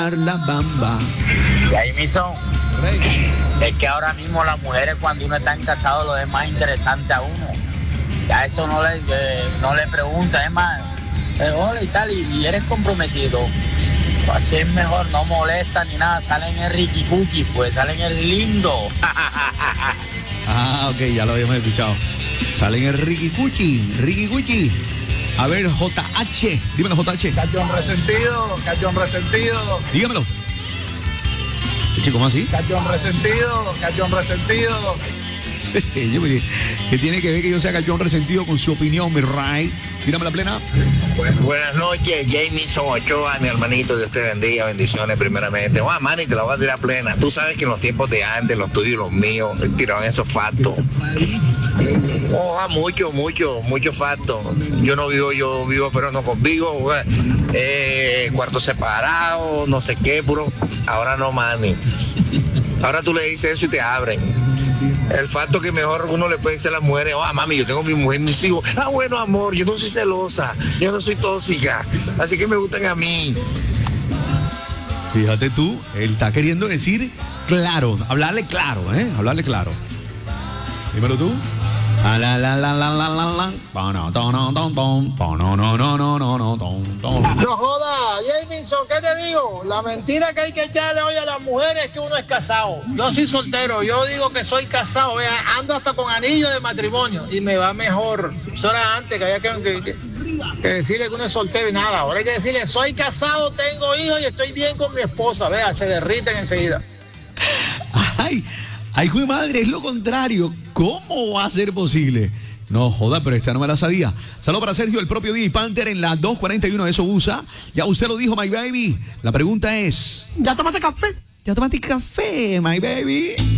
La bamba. Y ahí mismo, es que ahora mismo las mujeres cuando uno está en casado lo es más interesante a uno. Ya eso no le pregunta, es más, hola y tal, y eres comprometido. Así es mejor, no molesta ni nada, salen el Ricky Cookie, pues salen el lindo. Ah, ok, ya lo habíamos escuchado. Salen el Ricky Cuchi. A ver, JH, dímelo, JH. Cachón resentido. Dígamelo. Che, ¿cómo así? Cachón resentido. ¿Qué tiene que ver que yo sea cachón resentido con su opinión, mi Ray? Tírame la plena. Buenas noches, Jamison Ochoa, mi hermanito, Dios te bendiga, bendiciones primeramente. Manny, te la voy a tirar plena. Tú sabes que en los tiempos de antes, los tuyos y los míos, tiraban esos factos. Muchos factos. Yo vivo pero no conmigo, cuartos separados, no sé qué, puro. Ahora no, Manny. Ahora tú le dices eso y te abren. El facto que mejor uno le puede decir a las mujeres, mami, yo tengo mi mujer, mis hijos. Bueno, amor, yo no soy celosa, yo no soy tóxica, así que me gustan a mí. Fíjate tú, él está queriendo decir claro, hablarle claro. Dímelo tú. No joda, Jamison, ¿qué te digo? La mentira que hay que echarle hoy a las mujeres es que uno es casado. Yo soy soltero, yo digo que soy casado, vea, ando hasta con anillo de matrimonio y me va mejor. Eso era antes que había que decirle que uno es soltero y nada. Ahora hay que decirle, soy casado, tengo hijos y estoy bien con mi esposa. Vea, se derriten enseguida. Ay, hijo de madre, es lo contrario. ¿Cómo va a ser posible? No joda, pero esta no me la sabía. Saludos para Sergio, el propio DJ Panther en la 241 de Sobusa. Ya usted lo dijo, my baby. La pregunta es... ¿Ya tomaste café? ¿Ya tomaste café, my baby?